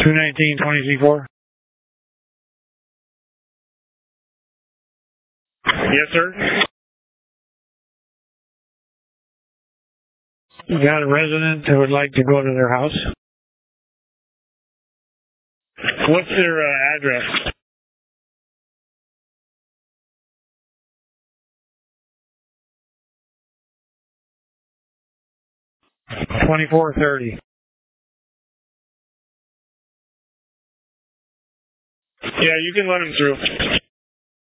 219-20C4. Yes, sir. You got a resident who would like to go to their house? What's their address? $2430. Yeah, you can let him through.